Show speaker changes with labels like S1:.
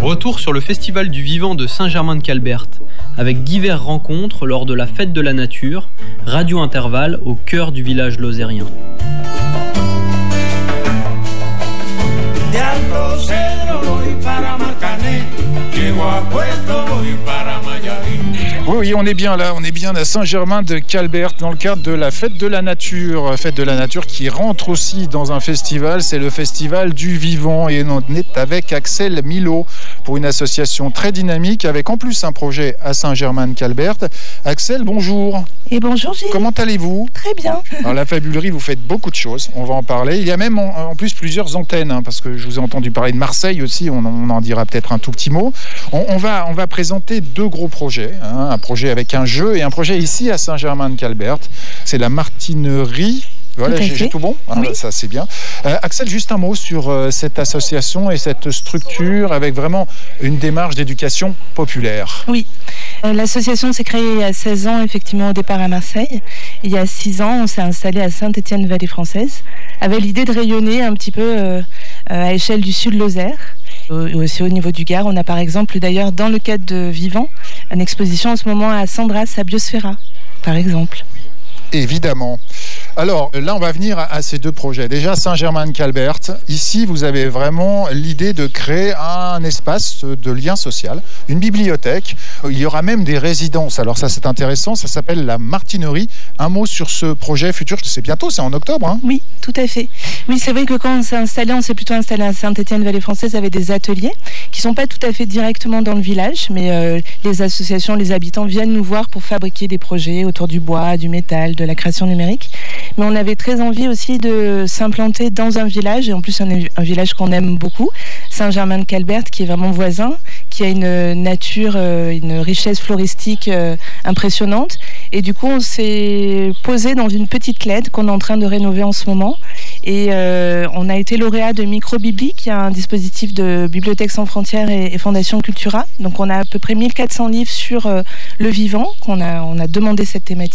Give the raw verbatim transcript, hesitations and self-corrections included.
S1: Retour sur le Festival du Vivant de Saint-Germain-de-Calbert, avec diverses rencontres lors de la Fête de la Nature, Radio Intervalle au cœur du village lozérien.
S2: Oui, oui, on est bien là, on est bien à Saint-Germain-de-Calbert dans le cadre de la Fête de la Nature. Fête de la Nature qui rentre aussi dans un festival, c'est le Festival du Vivant. Et on est avec Axel Milot pour une association très dynamique avec en plus un projet à Saint-Germain-de-Calbert. Axel, bonjour.
S3: Et bonjour Gilles.
S2: Comment allez-vous ?
S3: Très bien.
S2: Alors la fabulerie, vous faites beaucoup de choses, on va en parler. Il y a même en, en plus plusieurs antennes, hein, parce que je vous ai entendu parler de Marseille aussi, on, on en dira peut-être un tout petit mot. On, on, va, on va présenter deux gros projets, hein, un projet avec un jeu et un projet ici à Saint-Germain-de-Calbert. C'est la martinerie. Voilà, j'ai, j'ai tout bon, ah, oui. Ça c'est bien. Euh, Axel, juste un mot sur euh, cette association et cette structure avec vraiment une démarche d'éducation populaire.
S3: Oui, euh, l'association s'est créée il y a seize ans, effectivement au départ à Marseille. Il y a six ans, on s'est installé à Saint-Étienne-Vallée-Française avec l'idée de rayonner un petit peu euh, à échelle du sud Lozère. Et aussi au niveau du Gard, on a par exemple d'ailleurs dans le cadre de Vivant, une exposition en ce moment à Sandras, à Biosphera, par exemple.
S2: Évidemment. Alors là, on va venir à, à ces deux projets. Déjà, Saint-Germain-de-Calbert. Ici, vous avez vraiment l'idée de créer un espace de lien social, une bibliothèque. Il y aura même des résidences. Alors ça, c'est intéressant. Ça s'appelle la Martinerie. Un mot sur ce projet futur. C'est bientôt, c'est en octobre. Hein ?
S3: Oui, tout à fait. Oui, c'est vrai que quand on s'est installé, on s'est plutôt installé à Saint-Étienne-Vallée-Française avec des ateliers qui ne sont pas tout à fait directement dans le village, mais euh, les associations, les habitants viennent nous voir pour fabriquer des projets autour du bois, du métal, de la création numérique. Mais on avait très envie aussi de s'implanter dans un village, et en plus un, un village qu'on aime beaucoup, Saint-Germain-de-Calbert, qui est vraiment voisin, qui a une nature, une richesse floristique impressionnante. Et du coup, on s'est posé dans une petite clède qu'on est en train de rénover en ce moment. Et euh, on a été lauréat de Microbibli, qui est un dispositif de Bibliothèques sans frontières et, et Fondation Cultura. Donc on a à peu près mille quatre cents livres sur euh, le vivant, qu'on a, on a demandé cette thématique.